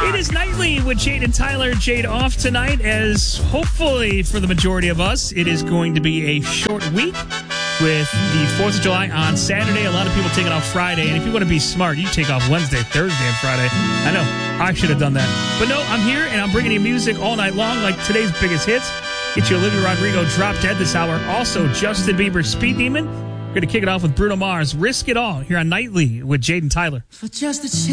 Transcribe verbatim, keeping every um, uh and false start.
It is Nightly with Jade and Tyler. Jade off tonight, as hopefully for the majority of us, it is going to be a short week with the fourth of July on Saturday. A lot of people taking off Friday, and if you want to be smart, you take off Wednesday, Thursday, and Friday. I know, I should have done that. But no, I'm here, and I'm bringing you music all night long, like today's biggest hits. Get you Olivia Rodrigo, Drop Dead this hour. Also, Justin Bieber, Speed Demon. We're going to kick it off with Bruno Mars, Risk It All, here on Nightly with Jade and Tyler. For just a